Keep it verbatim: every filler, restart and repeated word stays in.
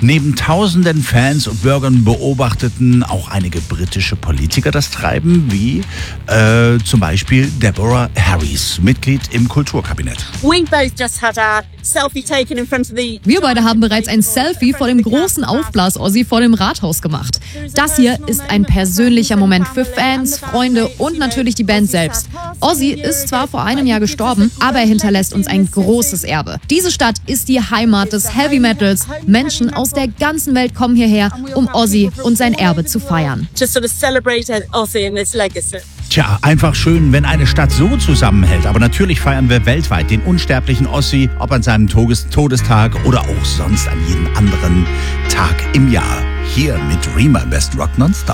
Neben tausenden Fans und Bürgern beobachteten auch einige britische Politiker das Treiben, wie äh, zum Beispiel Deborah Harris, Mitglied im Kulturkabinett. We both just had our selfie taken in front of the Wir beide haben bereits ein Selfie vor dem großen Aufblas-Ossi vor dem Rathaus gemacht. Das hier ist ein persönlicher Moment für Fans, Freunde und natürlich die Band selbst. Ozzy ist zwar vor einem Jahr gestorben, aber er hinterlässt uns ein großes Erbe. Diese Stadt ist die Heimat des Heavy Metals. Menschen aus der ganzen Welt kommen hierher, um Ozzy und sein Erbe zu feiern. to sort of celebrate Ozzy and his legacy. Tja, einfach schön, wenn eine Stadt so zusammenhält. Aber natürlich feiern wir weltweit den unsterblichen Ozzy, ob an seinem Todes- Todestag oder auch sonst an jedem anderen Tag im Jahr. Hier mit Rema Best Rock Nonstop.